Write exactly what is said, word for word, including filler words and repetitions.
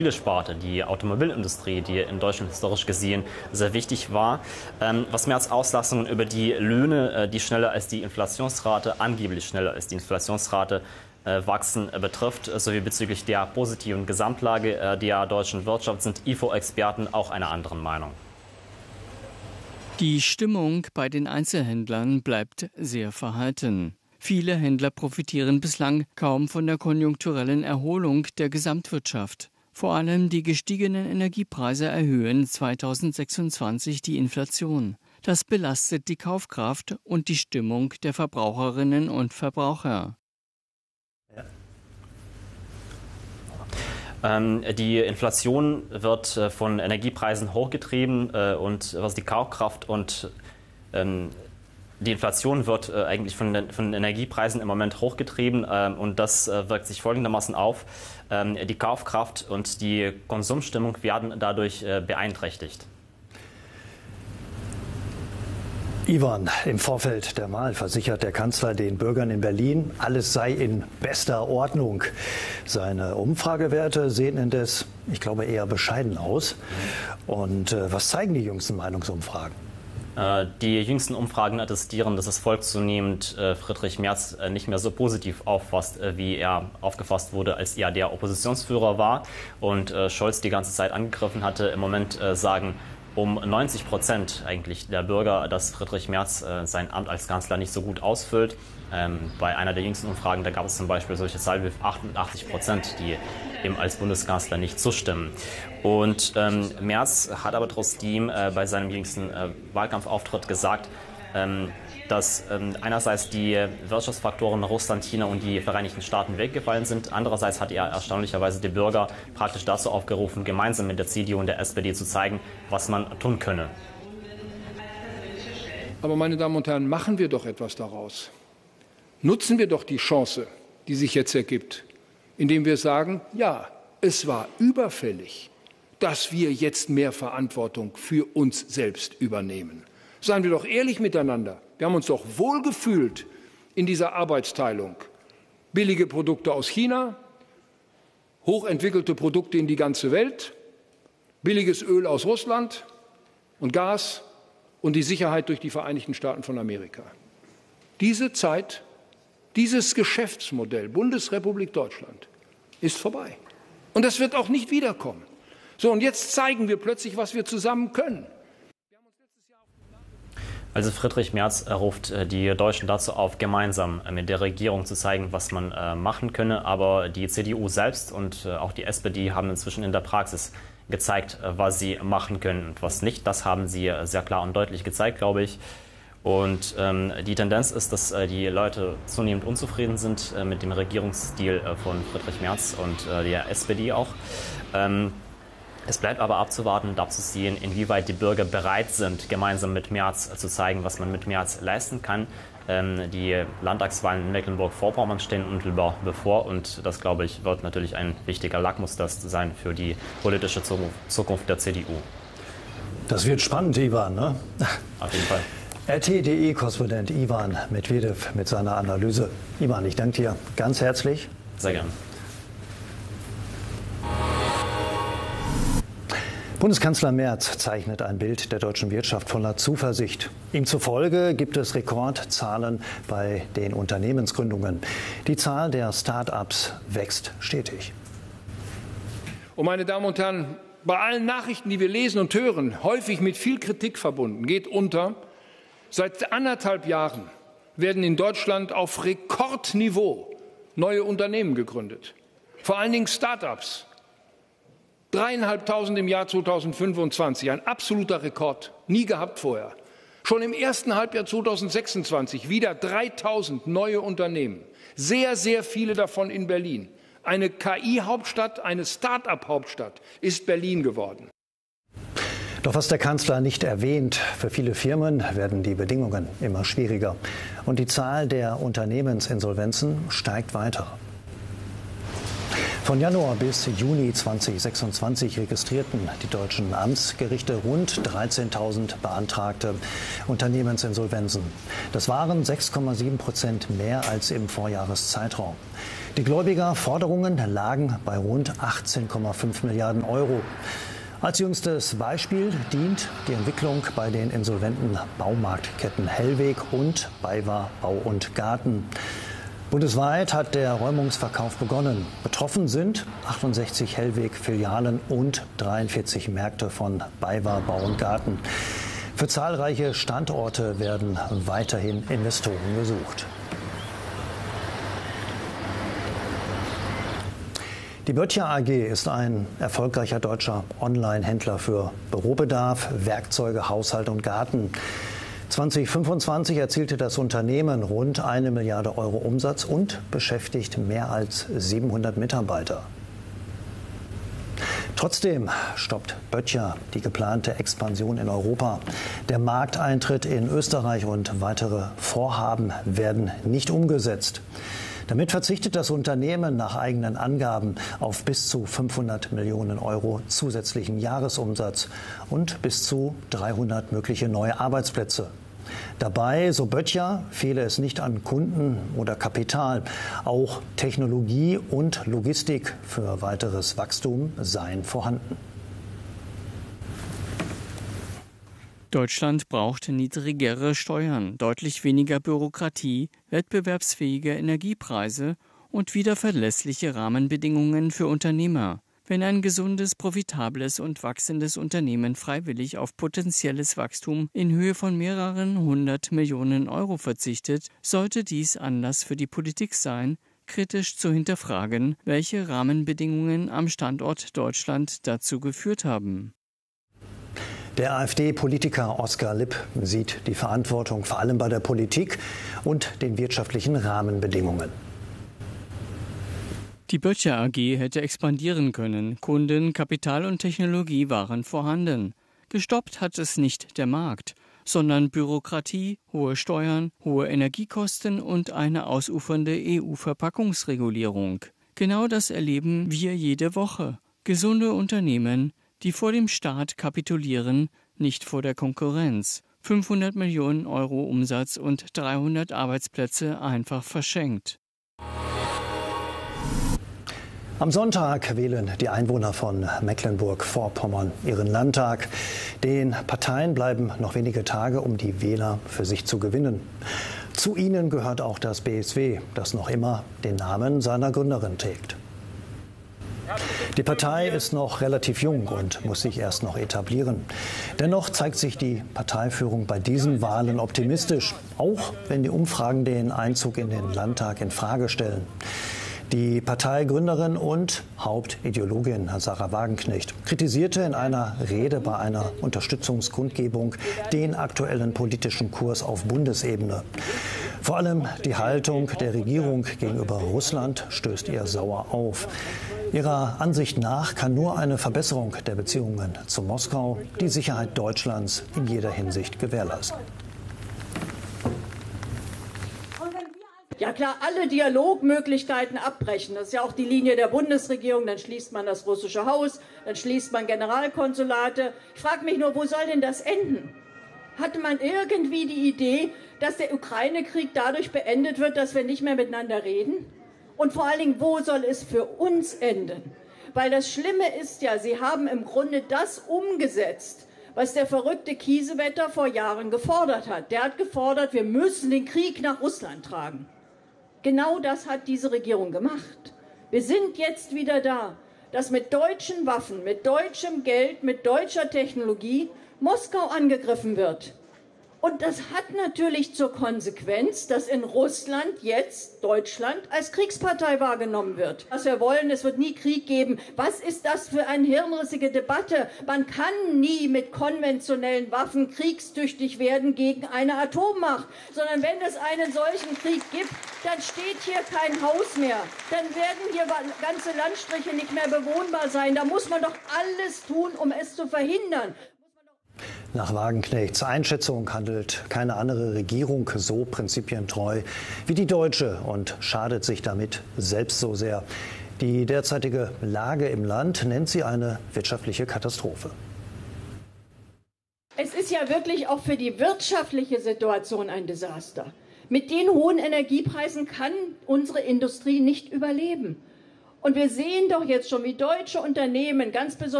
Sparte, die Automobilindustrie, die in Deutschland historisch gesehen sehr wichtig war. Ähm, was Merz Auslassungen über die Löhne, äh, die schneller als die Inflationsrate, angeblich schneller als die Inflationsrate äh, wachsen, äh, betrifft, äh, sowie bezüglich der positiven Gesamtlage äh, der deutschen Wirtschaft, sind I F O-Experten auch einer anderen Meinung. Die Stimmung bei den Einzelhändlern bleibt sehr verhalten. Viele Händler profitieren bislang kaum von der konjunkturellen Erholung der Gesamtwirtschaft. Vor allem die gestiegenen Energiepreise erhöhen zweitausendsechsundzwanzig die Inflation. Das belastet die Kaufkraft und die Stimmung der Verbraucherinnen und Verbraucher. Ja. Ähm, die Inflation wird äh, von Energiepreisen hochgetrieben äh, und was die Kaufkraft und ähm, Die Inflation wird äh, eigentlich von den, von den Energiepreisen im Moment hochgetrieben ähm, und das äh, wirkt sich folgendermaßen auf. Ähm, die Kaufkraft und die Konsumstimmung werden dadurch äh, beeinträchtigt. Ivan, im Vorfeld der Wahl versichert der Kanzler den Bürgern in Berlin, alles sei in bester Ordnung. Seine Umfragewerte sehen indes, ich glaube, eher bescheiden aus. Und äh, was zeigen die jüngsten Meinungsumfragen? Die jüngsten Umfragen attestieren, dass das Volk zunehmend Friedrich Merz nicht mehr so positiv auffasst, wie er aufgefasst wurde, als er der Oppositionsführer war und Scholz die ganze Zeit angegriffen hatte. Im Moment sagen um neunzig Prozent eigentlich der Bürger, dass Friedrich Merz sein Amt als Kanzler nicht so gut ausfüllt. Ähm, bei einer der jüngsten Umfragen, da gab es zum Beispiel solche Zahlen wie achtundachtzig Prozent, die ihm als Bundeskanzler nicht zustimmen. Und ähm, Merz hat aber trotzdem äh, bei seinem jüngsten äh, Wahlkampfauftritt gesagt, ähm, dass ähm, einerseits die Wirtschaftsfaktoren Russland, China und die Vereinigten Staaten weggefallen sind. Andererseits hat er erstaunlicherweise die Bürger praktisch dazu aufgerufen, gemeinsam mit der C D U und der S P D zu zeigen, was man tun könne. Aber meine Damen und Herren, machen wir doch etwas daraus. Nutzen wir doch die Chance, die sich jetzt ergibt, indem wir sagen, ja, es war überfällig, dass wir jetzt mehr Verantwortung für uns selbst übernehmen. Seien wir doch ehrlich miteinander. Wir haben uns doch wohlgefühlt in dieser Arbeitsteilung. Billige Produkte aus China, hochentwickelte Produkte in die ganze Welt, billiges Öl aus Russland und Gas und die Sicherheit durch die Vereinigten Staaten von Amerika. Diese Zeit, dieses Geschäftsmodell Bundesrepublik Deutschland ist vorbei. Und das wird auch nicht wiederkommen. So, und jetzt zeigen wir plötzlich, was wir zusammen können. Also Friedrich Merz ruft die Deutschen dazu auf, gemeinsam mit der Regierung zu zeigen, was man machen könne. Aber die C D U selbst und auch die S P D haben inzwischen in der Praxis gezeigt, was sie machen können und was nicht. Das haben sie sehr klar und deutlich gezeigt, glaube ich. Und ähm, die Tendenz ist, dass äh, die Leute zunehmend unzufrieden sind äh, mit dem Regierungsstil äh, von Friedrich Merz und äh, der S P D auch. Ähm, es bleibt aber abzuwarten und abzusehen, inwieweit die Bürger bereit sind, gemeinsam mit Merz äh, zu zeigen, was man mit Merz leisten kann. Ähm, die Landtagswahlen in Mecklenburg-Vorpommern stehen unmittelbar bevor und das, glaube ich, wird natürlich ein wichtiger Lackmustest sein für die politische Zukunft der C D U. Das wird spannend, Ivan, ne? Auf jeden Fall. R T punkt D E-Korrespondent Ivan Medvedev mit seiner Analyse. Ivan, ich danke dir ganz herzlich. Sehr gern. Bundeskanzler Merz zeichnet ein Bild der deutschen Wirtschaft voller Zuversicht. Ihm zufolge gibt es Rekordzahlen bei den Unternehmensgründungen. Die Zahl der Start-ups wächst stetig. Und meine Damen und Herren, bei allen Nachrichten, die wir lesen und hören, häufig mit viel Kritik verbunden, geht unter: Seit anderthalb Jahren werden in Deutschland auf Rekordniveau neue Unternehmen gegründet. Vor allen Dingen Start-ups. Dreieinhalbtausend im Jahr zweitausendfünfundzwanzig, ein absoluter Rekord, nie gehabt vorher. Schon im ersten Halbjahr zweitausendsechsundzwanzig wieder dreitausend neue Unternehmen. Sehr, sehr viele davon in Berlin. Eine K I-Hauptstadt, eine Start-up-Hauptstadt ist Berlin geworden. Doch was der Kanzler nicht erwähnt, für viele Firmen werden die Bedingungen immer schwieriger. Und die Zahl der Unternehmensinsolvenzen steigt weiter. Von Januar bis Juni zweitausendsechsundzwanzig registrierten die deutschen Amtsgerichte rund dreizehntausend beantragte Unternehmensinsolvenzen. Das waren sechs Komma sieben Prozent mehr als im Vorjahreszeitraum. Die Gläubigerforderungen lagen bei rund achtzehn Komma fünf Milliarden Euro. Als jüngstes Beispiel dient die Entwicklung bei den insolventen Baumarktketten Hellweg und BayWa Bau und Garten. Bundesweit hat der Räumungsverkauf begonnen. Betroffen sind achtundsechzig Hellweg-Filialen und dreiundvierzig Märkte von BayWa Bau und Garten. Für zahlreiche Standorte werden weiterhin Investoren gesucht. Die Böttcher A G ist ein erfolgreicher deutscher Online-Händler für Bürobedarf, Werkzeuge, Haushalt und Garten. zweitausendfünfundzwanzig erzielte das Unternehmen rund eine Milliarde Euro Umsatz und beschäftigt mehr als siebenhundert Mitarbeiter. Trotzdem stoppt Böttcher die geplante Expansion in Europa. Der Markteintritt in Österreich und weitere Vorhaben werden nicht umgesetzt. Damit verzichtet das Unternehmen nach eigenen Angaben auf bis zu fünfhundert Millionen Euro zusätzlichen Jahresumsatz und bis zu dreihundert mögliche neue Arbeitsplätze. Dabei, so Böttcher, fehle es nicht an Kunden oder Kapital. Auch Technologie und Logistik für weiteres Wachstum seien vorhanden. Deutschland braucht niedrigere Steuern, deutlich weniger Bürokratie, wettbewerbsfähige Energiepreise und wieder verlässliche Rahmenbedingungen für Unternehmer. Wenn ein gesundes, profitables und wachsendes Unternehmen freiwillig auf potenzielles Wachstum in Höhe von mehreren hundert Millionen Euro verzichtet, sollte dies Anlass für die Politik sein, kritisch zu hinterfragen, welche Rahmenbedingungen am Standort Deutschland dazu geführt haben. Der AfD-Politiker Oskar Lipp sieht die Verantwortung vor allem bei der Politik und den wirtschaftlichen Rahmenbedingungen. Die Böttcher A G hätte expandieren können. Kunden, Kapital und Technologie waren vorhanden. Gestoppt hat es nicht der Markt, sondern Bürokratie, hohe Steuern, hohe Energiekosten und eine ausufernde E U-Verpackungsregulierung. Genau das erleben wir jede Woche. Gesunde Unternehmen, die vor dem Staat kapitulieren, nicht vor der Konkurrenz. fünfhundert Millionen Euro Umsatz und dreihundert Arbeitsplätze einfach verschenkt. Am Sonntag wählen die Einwohner von Mecklenburg-Vorpommern ihren Landtag. Den Parteien bleiben noch wenige Tage, um die Wähler für sich zu gewinnen. Zu ihnen gehört auch das B S W, das noch immer den Namen seiner Gründerin trägt. Die Partei ist noch relativ jung und muss sich erst noch etablieren. Dennoch zeigt sich die Parteiführung bei diesen Wahlen optimistisch, auch wenn die Umfragen den Einzug in den Landtag in Frage stellen. Die Parteigründerin und Hauptideologin Sahra Wagenknecht kritisierte in einer Rede bei einer Unterstützungskundgebung den aktuellen politischen Kurs auf Bundesebene. Vor allem die Haltung der Regierung gegenüber Russland stößt ihr sauer auf. Ihrer Ansicht nach kann nur eine Verbesserung der Beziehungen zu Moskau die Sicherheit Deutschlands in jeder Hinsicht gewährleisten. Ja klar, alle Dialogmöglichkeiten abbrechen. Das ist ja auch die Linie der Bundesregierung. Dann schließt man das russische Haus, dann schließt man Generalkonsulate. Ich frage mich nur, wo soll denn das enden? Hatte man irgendwie die Idee, dass der Ukraine-Krieg dadurch beendet wird, dass wir nicht mehr miteinander reden? Und vor allen Dingen, wo soll es für uns enden? Weil das Schlimme ist ja, Sie haben im Grunde das umgesetzt, was der verrückte Kiesewetter vor Jahren gefordert hat. Der hat gefordert, wir müssen den Krieg nach Russland tragen. Genau das hat diese Regierung gemacht. Wir sind jetzt wieder da, dass mit deutschen Waffen, mit deutschem Geld, mit deutscher Technologie Moskau angegriffen wird. Und das hat natürlich zur Konsequenz, dass in Russland jetzt Deutschland als Kriegspartei wahrgenommen wird. Was wir wollen, es wird nie Krieg geben. Was ist das für eine hirnrissige Debatte? Man kann nie mit konventionellen Waffen kriegstüchtig werden gegen eine Atommacht. Sondern wenn es einen solchen Krieg gibt, dann steht hier kein Haus mehr. Dann werden hier ganze Landstriche nicht mehr bewohnbar sein. Da muss man doch alles tun, um es zu verhindern. Nach Wagenknechts Einschätzung handelt keine andere Regierung so prinzipientreu wie die deutsche und schadet sich damit selbst so sehr. Die derzeitige Lage im Land nennt sie eine wirtschaftliche Katastrophe. Es ist ja wirklich auch für die wirtschaftliche Situation ein Desaster. Mit den hohen Energiepreisen kann unsere Industrie nicht überleben. Und wir sehen doch jetzt schon, wie deutsche Unternehmen, ganz besonders